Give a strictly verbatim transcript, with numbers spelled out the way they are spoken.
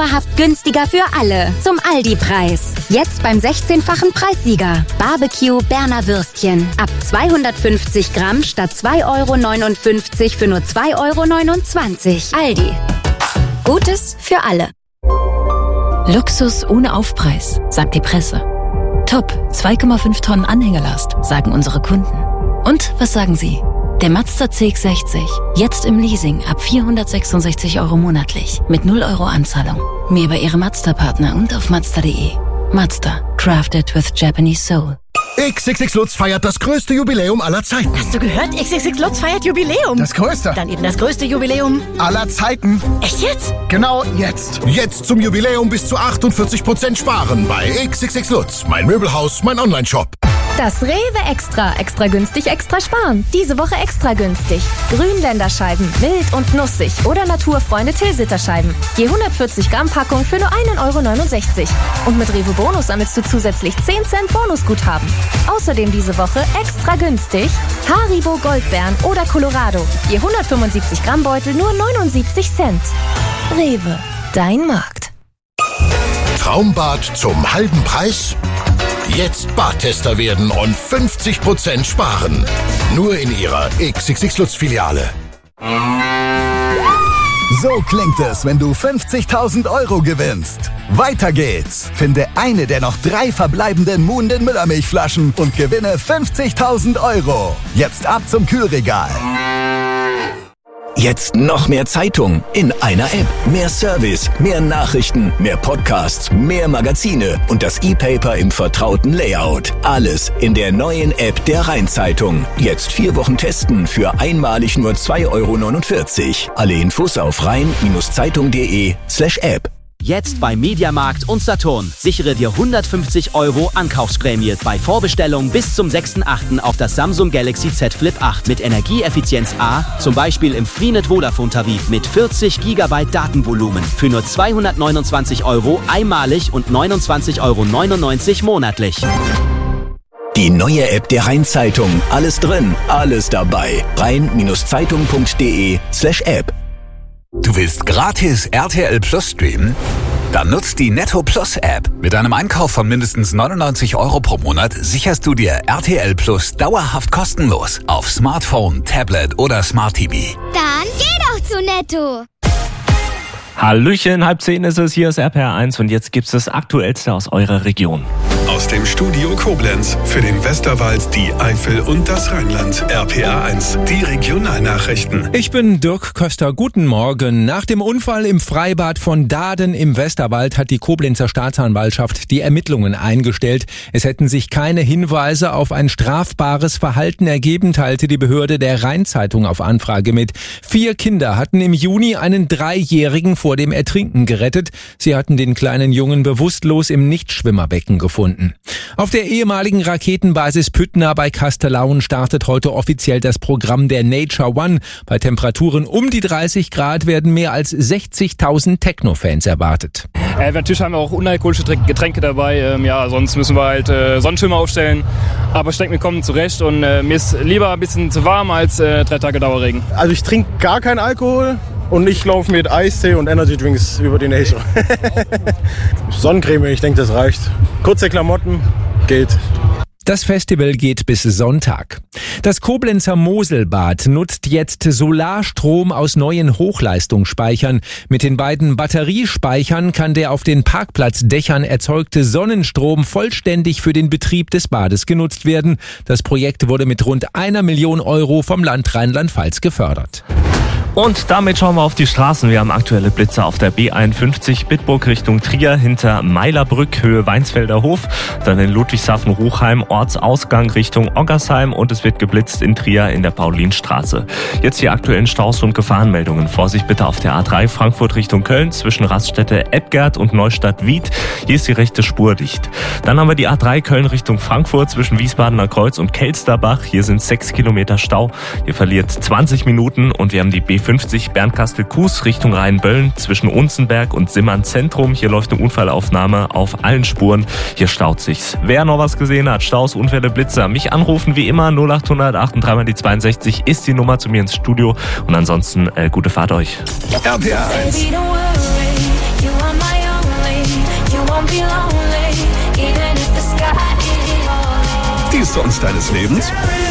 dauerhaft günstiger für alle. Zum Aldi-Preis. Jetzt beim sechzehnfachen Preissieger. Barbecue Berner Würstchen. Ab zweihundertfünfzig Gramm statt zwei Euro neunundfünfzig für nur zwei Euro neunundzwanzig. Aldi. Gutes für alle. Luxus ohne Aufpreis, sagt die Presse. Top, zwei Komma fünf Tonnen Anhängerlast, sagen unsere Kunden. Und was sagen Sie? Der Mazda C X sechzig, jetzt im Leasing ab vierhundertsechsundsechzig Euro monatlich, mit null Euro Anzahlung. Mehr bei Ihrem Mazda-Partner und auf Mazda punkt de. Mazda, crafted with Japanese soul. X X X Lutz feiert das größte Jubiläum aller Zeiten. Hast du gehört? X X X Lutz feiert Jubiläum. Das größte. Dann eben das größte Jubiläum aller Zeiten. Echt jetzt? Genau jetzt. Jetzt zum Jubiläum bis zu achtundvierzig Prozent sparen bei X X X Lutz. Mein Möbelhaus, mein Onlineshop. Das Rewe Extra. Extra günstig, extra sparen. Diese Woche extra günstig. Grünländerscheiben, mild und nussig. Oder Naturfreunde Tilsiter-Scheiben. Je hundertvierzig Gramm Packung für nur ein Euro neunundsechzig. Und mit Rewe Bonus sammelst du zusätzlich zehn Cent Bonusguthaben. Außerdem diese Woche extra günstig Haribo Goldbeeren oder Colorado. Je hundertfünfundsiebzig Gramm Beutel nur neunundsiebzig Cent. Rewe, dein Markt. Traumbad zum halben Preis? Jetzt Badtester werden und fünfzig Prozent sparen. Nur in Ihrer X X X Lutz Filiale. So klingt es, wenn du fünfzigtausend Euro gewinnst. Weiter geht's. Finde eine der noch drei verbleibenden Muhnden Müllermilchflaschen und gewinne fünfzigtausend Euro. Jetzt ab zum Kühlregal. Jetzt noch mehr Zeitung in einer App. Mehr Service, mehr Nachrichten, mehr Podcasts, mehr Magazine und das E-Paper im vertrauten Layout. Alles in der neuen App der Rhein-Zeitung. Jetzt vier Wochen testen für einmalig nur zwei Euro neunundvierzig. Alle Infos auf rhein-zeitung.de slash app. Jetzt bei Mediamarkt und Saturn. Sichere dir hundertfünfzig Euro Ankaufsprämie bei Vorbestellung bis zum sechsten achten auf das Samsung Galaxy Z Flip acht mit Energieeffizienz A, zum Beispiel im Freenet Vodafone-Tarif mit vierzig Gigabyte Datenvolumen für nur zweihundertneunundzwanzig Euro einmalig und neunundzwanzig Euro neunundneunzig monatlich. Die neue App der Rhein-Zeitung. Alles drin, alles dabei. rhein-zeitung.de slash app. Du willst gratis R T L Plus streamen? Dann nutzt die Netto Plus App. Mit einem Einkauf von mindestens neunundneunzig Euro pro Monat sicherst du dir R T L Plus dauerhaft kostenlos auf Smartphone, Tablet oder Smart T V. Dann geh doch zu Netto. Hallöchen, halb zehn ist es, hier ist R P R eins und jetzt gibt's das Aktuellste aus eurer Region. Aus dem Studio Koblenz für den Westerwald, die Eifel und das Rheinland. R P R eins, die Regionalnachrichten. Ich bin Dirk Köster, guten Morgen. Nach dem Unfall im Freibad von Daden im Westerwald hat die Koblenzer Staatsanwaltschaft die Ermittlungen eingestellt. Es hätten sich keine Hinweise auf ein strafbares Verhalten ergeben, teilte die Behörde der Rhein-Zeitung auf Anfrage mit. Vier Kinder hatten im Juni einen Dreijährigen vor dem Ertrinken gerettet. Sie hatten den kleinen Jungen bewusstlos im Nichtschwimmerbecken gefunden. Auf der ehemaligen Raketenbasis Püttner bei Kastellaun startet heute offiziell das Programm der Nature One. Bei Temperaturen um die dreißig Grad werden mehr als sechzigtausend Techno-Fans erwartet. Äh, natürlich haben wir auch unalkoholische Getränke dabei. Ähm, ja, sonst müssen wir halt äh, Sonnenschirme aufstellen. Aber ich denke, wir kommen zurecht und äh, mir ist lieber ein bisschen zu warm als äh, drei Tage Dauerregen. Also ich trinke gar keinen Alkohol. Und ich laufe mit Eistee und Energy Drinks über die Nature. Sonnencreme, ich denke, das reicht. Kurze Klamotten, geht. Das Festival geht bis Sonntag. Das Koblenzer Moselbad nutzt jetzt Solarstrom aus neuen Hochleistungsspeichern. Mit den beiden Batteriespeichern kann der auf den Parkplatzdächern erzeugte Sonnenstrom vollständig für den Betrieb des Bades genutzt werden. Das Projekt wurde mit rund einer Million Euro vom Land Rheinland-Pfalz gefördert. Und damit schauen wir auf die Straßen. Wir haben aktuelle Blitzer auf der B einundfünfzig Bitburg Richtung Trier hinter Meilerbrück, Höhe Weinsfelder Hof. Dann in Ludwigshafen-Hochheim, Ortsausgang Richtung Oggersheim und es wird geblitzt in Trier in der Paulinstraße. Jetzt die aktuellen Staus und Gefahrenmeldungen. Vorsicht bitte auf der A drei Frankfurt Richtung Köln zwischen Raststätte Ebgert und Neustadt-Wied. Hier ist die rechte Spur dicht. Dann haben wir die A drei Köln Richtung Frankfurt zwischen Wiesbadener Kreuz und Kelsterbach. Hier sind sechs Kilometer Stau. Ihr verliert zwanzig Minuten und wir haben die B fünfzig Bernkastel-Kues Richtung Rheinböllen zwischen Unzenberg und Simmern Zentrum. Hier läuft eine Unfallaufnahme auf allen Spuren. Hier staut sich's. Wer noch was gesehen hat, Staus, Unfälle, Blitzer, mich anrufen wie immer. null acht hundert achtunddreißig mal die zweiundsechzig ist die Nummer zu mir ins Studio. Und ansonsten äh, gute Fahrt euch. R P R eins. sonst deines Lebens?